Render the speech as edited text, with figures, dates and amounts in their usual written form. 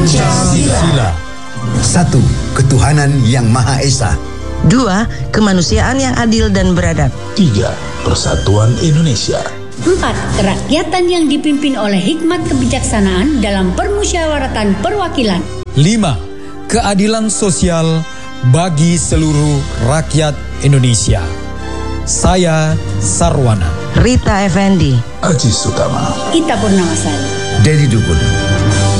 Pancasila. 1. Ketuhanan yang Maha Esa. 2. Kemanusiaan yang adil dan beradab. 3. Persatuan Indonesia. 4. Kerakyatan yang dipimpin oleh hikmat kebijaksanaan dalam permusyawaratan perwakilan. 5. Keadilan sosial bagi seluruh rakyat Indonesia. Saya Sarwana. Rita Effendi. Aji Sutama. Ita Purnamasari. Dedi Dukun.